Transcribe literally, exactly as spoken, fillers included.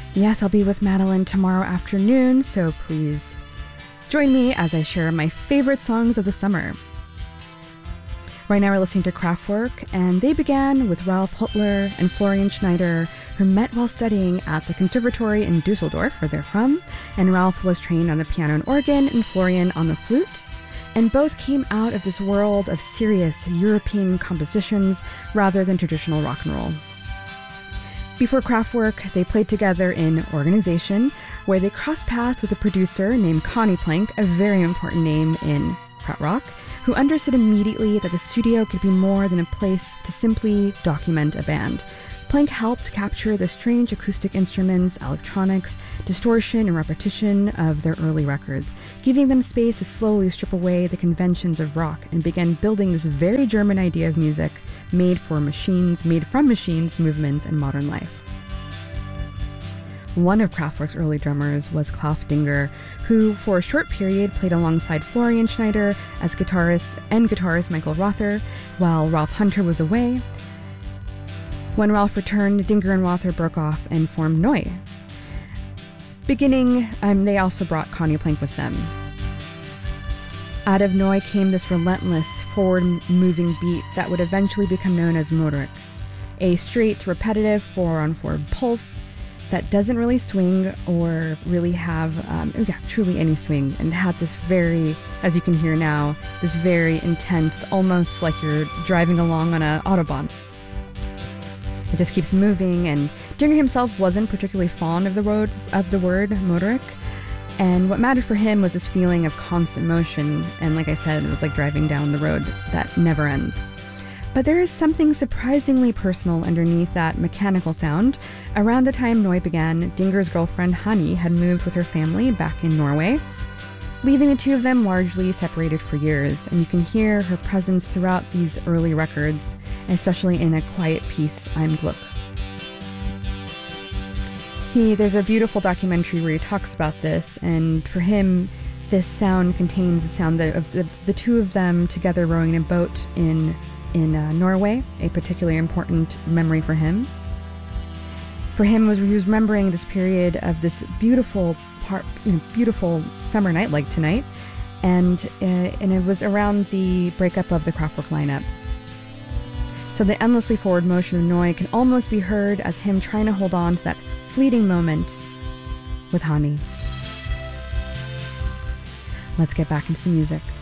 Yes, I'll be with Madeline tomorrow afternoon, so please join me as I share my favorite songs of the summer. Right now we're listening to Kraftwerk, and they began with Ralf Hüttler and Florian Schneider, who met while studying at the conservatory in Dusseldorf, where they're from, and Ralf was trained on the piano and organ, and Florian on the flute. And both came out of this world of serious European compositions rather than traditional rock and roll. Before Kraftwerk, they played together in Organization, where they crossed paths with a producer named Conny Plank, a very important name in krautrock, who understood immediately that the studio could be more than a place to simply document a band. Plank helped capture the strange acoustic instruments, electronics, distortion, and repetition of their early records, giving them space to slowly strip away the conventions of rock and begin building this very German idea of music made for machines, made from machines, movements, and modern life. One of Kraftwerk's early drummers was Klaus Dinger, who for a short period played alongside Florian Schneider as guitarist and guitarist Michael Rother, while Ralf Hunter was away. When Ralf returned, Dinger and Rother broke off and formed Neu. Beginning, um, they also brought Conny Plank with them. Out of Neu came this relentless, forward-moving beat that would eventually become known as Motorik, a straight, repetitive four-on-four pulse that doesn't really swing or really have, um, yeah, truly any swing, and had this very, as you can hear now, this very intense, almost like you're driving along on an Autobahn. It just keeps moving, and Dinger himself wasn't particularly fond of the word, of the word Motorik, and what mattered for him was this feeling of constant motion, and like I said, it was like driving down the road that never ends. But there is something surprisingly personal underneath that mechanical sound. Around the time Neu began, Dinger's girlfriend Hanni had moved with her family back in Norway, leaving the two of them largely separated for years, and you can hear her presence throughout these early records, especially in a quiet piece, Ein Glück. He, there's a beautiful documentary where he talks about this, and for him, this sound contains the sound of the, the two of them together rowing in a boat in, in uh, Norway, a particularly important memory for him. For him, was he was remembering this period of this beautiful part, you know, beautiful summer night like tonight, and uh, and it was around the breakup of the Kraftwerk lineup. So the endlessly forward motion of Neu can almost be heard as him trying to hold on to that fleeting moment with Hanni. Let's get back into the music.